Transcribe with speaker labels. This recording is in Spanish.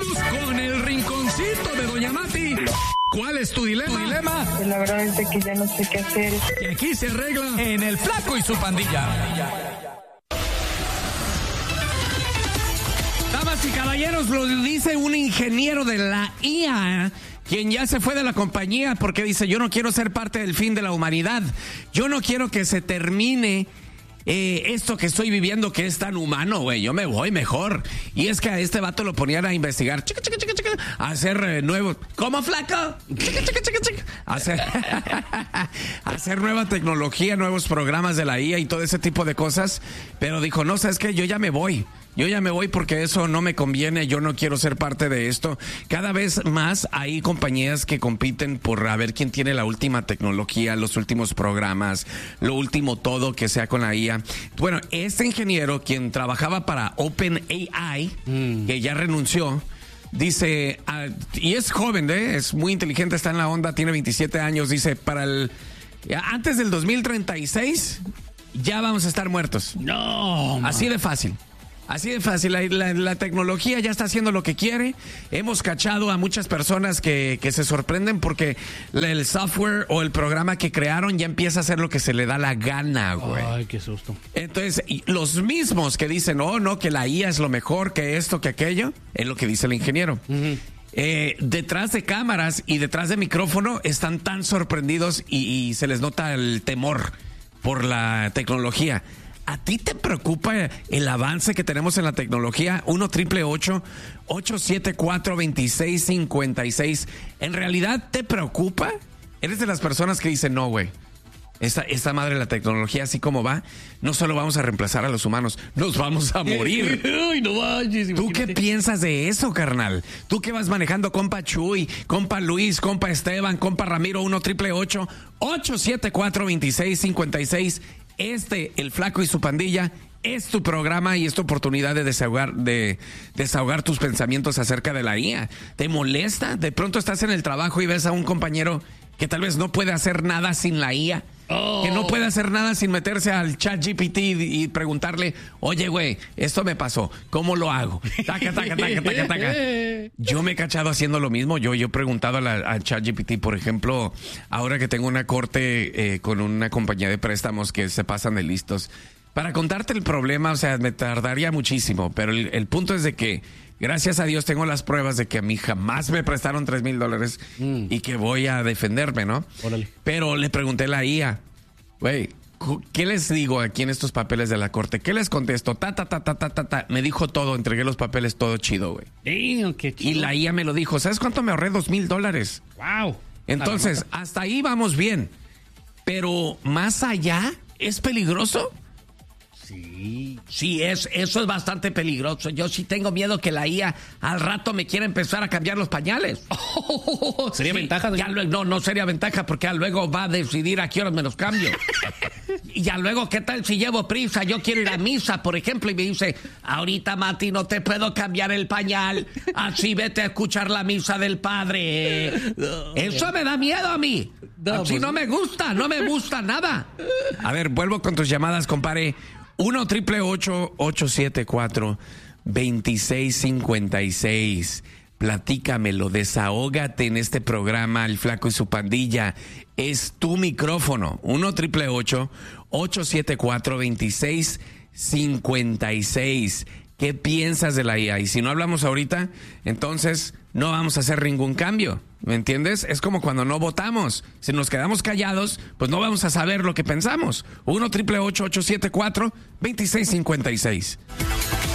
Speaker 1: con el rinconcito de Doña Mati. ¿Cuál es tu dilema?
Speaker 2: Pues la verdad es de que ya no sé qué hacer.
Speaker 1: Y aquí se arregla
Speaker 3: En el Flaco y su pandilla.
Speaker 4: Damas y caballeros, lo dice un ingeniero de la IA, quien ya se fue de la compañía porque dice: yo no quiero ser parte del fin de la humanidad. Yo no quiero que se termine esto que estoy viviendo, que es tan humano, güey. Yo me voy mejor. Y es que a este vato lo ponían a investigar, a hacer nuevos... ¿Cómo, flaco? Hacer nueva tecnología, nuevos programas de la IA y todo ese tipo de cosas. Pero dijo: no, ¿sabes qué? Yo ya me voy porque eso no me conviene, yo no quiero ser parte de esto. Cada vez más hay compañías que compiten por a ver quién tiene la última tecnología, los últimos programas, lo último todo que sea con la IA. Bueno, este ingeniero, quien trabajaba para OpenAI, que ya renunció, dice, y es joven, es muy inteligente, está en la onda, tiene 27 años, dice, antes del 2036 ya vamos a estar muertos.
Speaker 3: No,
Speaker 4: Así de fácil. Así de fácil, la tecnología ya está haciendo lo que quiere. Hemos cachado a muchas personas que se sorprenden porque el software o el programa que crearon ya empieza a hacer lo que se le da la gana, güey.
Speaker 3: Ay, qué susto.
Speaker 4: Entonces, los mismos que dicen, no, que la IA es lo mejor, que esto, que aquello, es lo que dice el ingeniero. Detrás de cámaras y detrás de micrófono están tan sorprendidos y se les nota el temor por la tecnología. ¿A ti te preocupa el avance que tenemos en la tecnología? 1-888-874-2656. ¿En realidad te preocupa? ¿Eres de las personas que dicen, no, güey, esta madre de la tecnología, así como va, no solo vamos a reemplazar a los humanos, nos vamos a morir?
Speaker 3: Uy, no vayas,
Speaker 4: ¿Tú qué piensas de eso, carnal? ¿Tú qué vas manejando, compa Chuy, compa Luis, compa Esteban, compa Ramiro? 1-888-874-2656. El Flaco y su pandilla, es tu programa y es tu oportunidad de desahogar tus pensamientos acerca de la IA. ¿Te molesta? De pronto estás en el trabajo y ves a un compañero que tal vez no puede hacer nada sin la IA. Que no puede hacer nada sin meterse al ChatGPT y preguntarle: oye, güey, esto me pasó, ¿cómo lo hago? Taca. Yo me he cachado haciendo lo mismo. Yo he preguntado al ChatGPT, por ejemplo, ahora que tengo una corte con una compañía de préstamos que se pasan de listos. Para contarte el problema, o sea, me tardaría muchísimo, pero el punto es de que, gracias a Dios, tengo las pruebas de que a mí jamás me prestaron $3,000 y que voy a defenderme, ¿no?
Speaker 3: Órale.
Speaker 4: Pero le pregunté a la IA, güey, ¿qué les digo aquí en estos papeles de la corte? ¿Qué les contesto? Me dijo todo, entregué los papeles, todo chido, güey.
Speaker 3: Qué chido.
Speaker 4: Y la IA me lo dijo. ¿Sabes cuánto me ahorré? $2,000.
Speaker 3: Wow.
Speaker 4: Entonces, hasta ahí vamos bien. Pero más allá, ¿es peligroso? Sí, eso es bastante peligroso. Yo sí tengo miedo que la IA al rato me quiera empezar a cambiar los pañales.
Speaker 3: ¿Sería ventaja?
Speaker 4: No sería ventaja, porque luego va a decidir a qué horas me los cambio. Y ya luego, ¿qué tal si llevo prisa? Yo quiero ir a misa, por ejemplo, y me dice: ahorita, Mati, no te puedo cambiar el pañal. Así vete a escuchar la misa del padre. Eso me da miedo a mí. Así no me gusta nada. A ver, vuelvo con tus llamadas, compadre. 1-888-874-2656. Platícamelo, desahógate en este programa, El Flaco y su pandilla. Es tu micrófono. 1-888-874-2656. ¿Qué piensas de la IA? Y si no hablamos ahorita, entonces no vamos a hacer ningún cambio. ¿Me entiendes? Es como cuando no votamos. Si nos quedamos callados, pues no vamos a saber lo que pensamos. 1-888-874-2656.